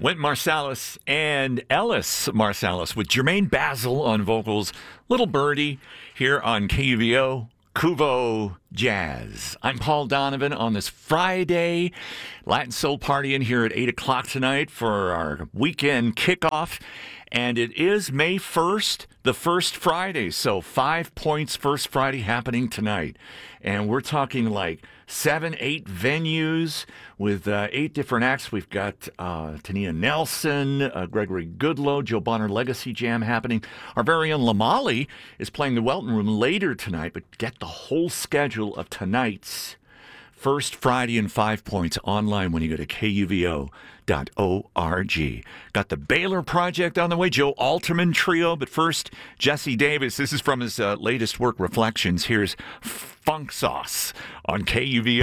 Wynton Marsalis and Ellis Marsalis with Jermaine Basil on vocals. Little Birdie here on KUVO, Kuvo Jazz. I'm Paul Donovan on this Friday. Latin Soul Party in here at 8 o'clock tonight for our weekend kickoff. And it is May 1st, the first Friday. So 5 Points First Friday happening tonight. And we're talking like 7, 8 venues with 8 different acts. We've got Tania Nelson, Gregory Goodloe, Joe Bonner Legacy Jam happening. Our very own Lamali is playing the Welton Room later tonight. But get the whole schedule of tonight's First Friday and 5 Points online when you go to KUVO.org. Got the Baylor Project on the way, Joe Alterman Trio, but first, Jesse Davis. This is from his latest work, Reflections. Here's Funk Sauce on KUVO.